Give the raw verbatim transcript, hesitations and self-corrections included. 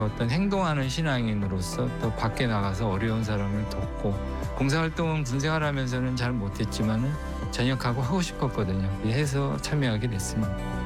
어떤 행동하는 신앙인으로서 또 밖에 나가서 어려운 사람을 돕고 봉사활동은 군생활하면서는 잘 못했지만은 전역하고 하고 싶었거든요. 해서 참여하게 됐습니다.